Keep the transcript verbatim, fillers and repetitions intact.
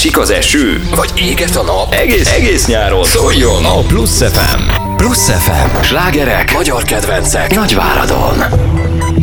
esik az eső, vagy éget a nap, egész, egész nyáron szóljon A Plusz ef em. Plusz ef em. Slágerek, magyar kedvencek, Nagyváradon.